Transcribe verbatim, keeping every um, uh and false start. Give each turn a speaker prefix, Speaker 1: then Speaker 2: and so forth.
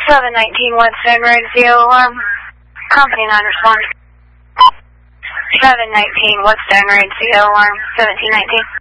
Speaker 1: seven nineteen Whetstone Road, C O alarm. Company nine response. seven nineteen Whetstone Road, C O alarm, seventeen nineteen.